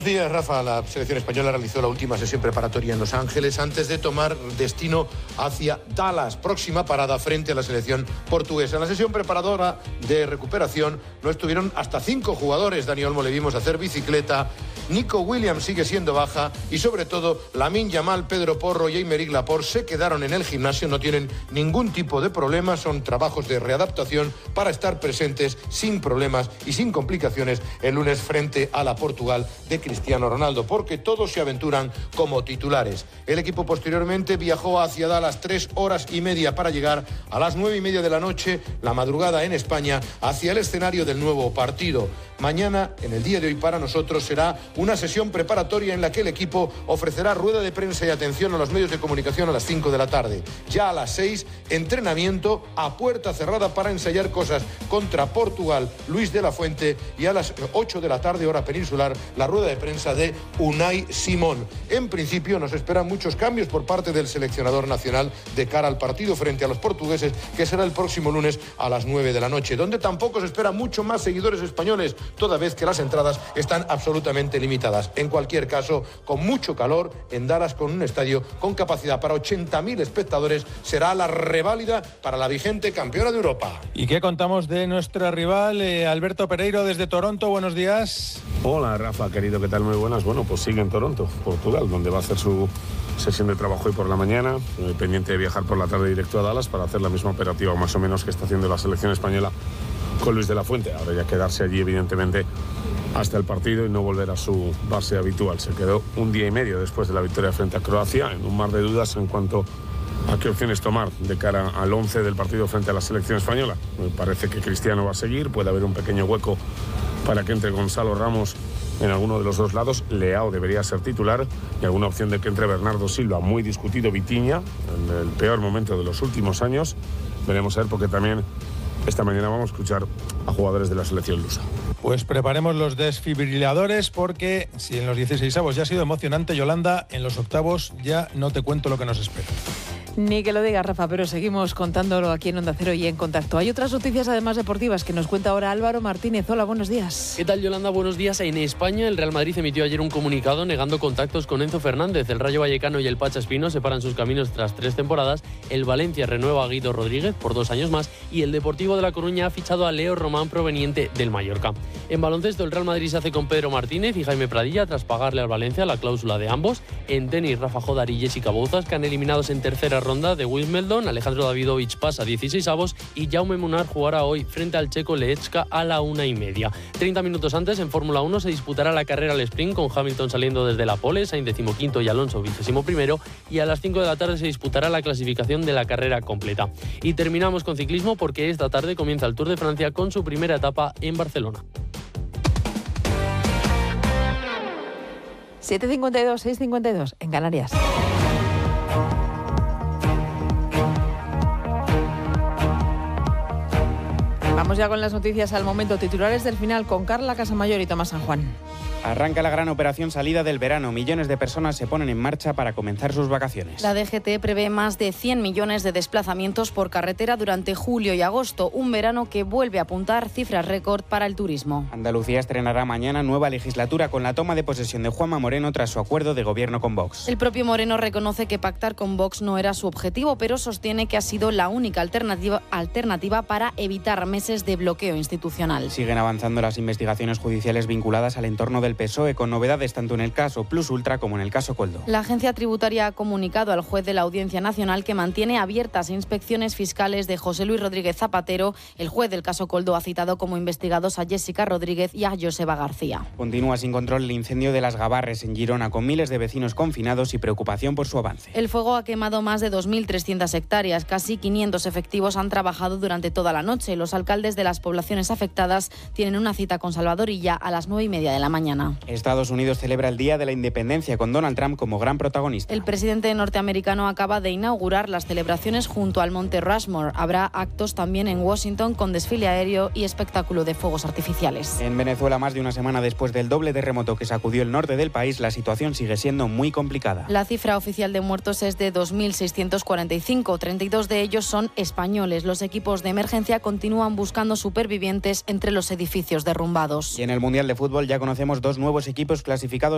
Buenos días, Rafa. La selección española realizó la última sesión preparatoria en Los Ángeles antes de tomar destino hacia Dallas, próxima parada frente a la selección portuguesa. En la sesión preparadora de recuperación no estuvieron hasta 5 jugadores. Dani Olmo le vimos hacer bicicleta, Nico Williams sigue siendo baja y sobre todo Lamine Yamal, Pedro Porro y Aymeric Laporte se quedaron en el gimnasio, no tienen ningún tipo de problema, son trabajos de readaptación para estar presentes sin problemas y sin complicaciones el lunes frente a la Portugal de Cristiano Ronaldo, porque todos se aventuran como titulares. El equipo posteriormente viajó hacia Dallas 3 horas y media para llegar a las 9:30 de la noche, la madrugada en España, hacia el escenario del nuevo partido. Mañana, en el día de hoy para nosotros, será una sesión preparatoria en la que el equipo ofrecerá rueda de prensa y atención a los medios de comunicación a las 5 de la tarde. Ya a las 6, entrenamiento a puerta cerrada para ensayar cosas contra Portugal, Luis de la Fuente, y a las 8 de la tarde, hora peninsular, la rueda de prensa de Unai Simón. En principio nos esperan muchos cambios por parte del seleccionador nacional de cara al partido frente a los portugueses, que será el próximo lunes a las 9 de la noche, donde tampoco se espera mucho más seguidores españoles, toda vez que las entradas están absolutamente limitadas. En cualquier caso, con mucho calor, en Dallas, con un estadio con capacidad para 80.000 espectadores, será la reválida para la vigente campeona de Europa. ¿Y qué contamos de nuestra rival, Alberto Pereiro, desde Toronto? Buenos días. Hola, Rafa, querido, ¿qué tal? Muy buenas. Bueno, pues sigue en Toronto, Portugal, donde va a hacer su sesión de trabajo hoy por la mañana, pendiente de viajar por la tarde directo a Dallas para hacer la misma operativa más o menos que está haciendo la selección española con Luis de la Fuente. Ahora ya quedarse allí, evidentemente, hasta el partido y no volver a su base habitual. Se quedó un día y medio después de la victoria frente a Croacia, en un mar de dudas en cuanto a qué opciones tomar de cara al 11 del partido frente a la selección española. Me parece que Cristiano va a seguir, puede haber un pequeño hueco para que entre Gonzalo Ramos en alguno de los dos lados. Leao debería ser titular y alguna opción de que entre Bernardo Silva, muy discutido Vitinha, en el peor momento de los últimos años. Veremos a ver, porque también esta mañana vamos a escuchar a jugadores de la selección lusa. Pues preparemos los desfibriladores, porque si en los 16avos ya ha sido emocionante, Yolanda, en los octavos ya no te cuento lo que nos espera. Ni que lo digas, Rafa, pero seguimos contándolo aquí en Onda Cero y en Contacto. Hay otras noticias además deportivas que nos cuenta ahora Álvaro Martínez. Hola, buenos días. ¿Qué tal, Yolanda? Buenos días. En España, el Real Madrid emitió ayer un comunicado negando contactos con Enzo Fernández. El Rayo Vallecano y el Pacha Espino separan sus caminos tras 3 temporadas. El Valencia renueva a Guido Rodríguez por 2 años más y el Deportivo de La Coruña ha fichado a Leo Román, proveniente del Mallorca. En baloncesto, el Real Madrid se hace con Pedro Martínez y Jaime Pradilla tras pagarle al Valencia la cláusula de ambos. En tenis, Rafa Jodar y Jessica Bouzas, que han eliminados en tercera ronda de Wimbledon. Alejandro Davidovich pasa a 16avos y Jaume Munar jugará hoy frente al checo Lechka a la 1:30. 30 minutos antes, en Fórmula 1 se disputará la carrera al sprint, con Hamilton saliendo desde la pole, Sainz 15º y Alonso 21º, y a las 5 de la tarde se disputará la clasificación de la carrera completa. Y terminamos con ciclismo, porque esta tarde comienza el Tour de Francia con su primera etapa en Barcelona. 7:52, 6:52 en Canarias. Vamos ya con las noticias al momento. Titulares del final con Carla Casamayor y Tomás San Juan. Arranca la gran operación salida del verano. Millones de personas se ponen en marcha para comenzar sus vacaciones. La DGT prevé más de 100 millones de desplazamientos por carretera durante julio y agosto. Un verano que vuelve a apuntar cifras récord para el turismo. Andalucía estrenará mañana nueva legislatura con la toma de posesión de Juanma Moreno tras su acuerdo de gobierno con Vox. El propio Moreno reconoce que pactar con Vox no era su objetivo, pero sostiene que ha sido la única alternativa para evitar meses de bloqueo institucional. Siguen avanzando las investigaciones judiciales vinculadas al entorno del PSOE, con novedades tanto en el caso Plus Ultra como en el caso Coldo. La agencia tributaria ha comunicado al juez de la Audiencia Nacional que mantiene abiertas inspecciones fiscales de José Luis Rodríguez Zapatero. El juez del caso Coldo ha citado como investigados a Jessica Rodríguez y a Joseba García. Continúa sin control el incendio de Las Gavarres en Girona, con miles de vecinos confinados y preocupación por su avance. El fuego ha quemado más de 2.300 hectáreas. Casi 500 efectivos han trabajado durante toda la noche. Los alcaldes de las poblaciones afectadas tienen una cita con Salvador Illa a las 9:30 de la mañana. Estados Unidos celebra el Día de la Independencia con Donald Trump como gran protagonista. El presidente norteamericano acaba de inaugurar las celebraciones junto al Monte Rushmore. Habrá actos también en Washington con desfile aéreo y espectáculo de fuegos artificiales. En Venezuela, más de una semana después del doble terremoto que sacudió el norte del país, la situación sigue siendo muy complicada. La cifra oficial de muertos es de 2.645. 32 de ellos son españoles. Los equipos de emergencia continúan buscando supervivientes entre los edificios derrumbados. Y en el Mundial de Fútbol ya conocemos 2 nuevos equipos clasificados